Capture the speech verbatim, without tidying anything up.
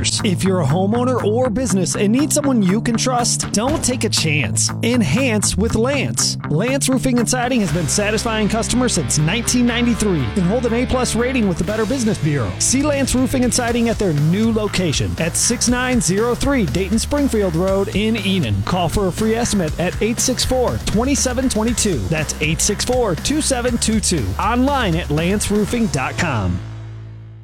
years. If you're a homeowner or business and need someone you can trust, don't take a chance. Enhance with Lance. Lance Roofing and Siding has been satisfying customers since nineteen ninety-three and hold an A-plus rating with the Better Business Bureau. See Lance Roofing and Siding at their new location at sixty-nine oh three Dayton Springfield Road in Enon. Call for a free estimate at eight six four, two seven two two. That's eight six four, two seven two two. Online at lance roofing dot com.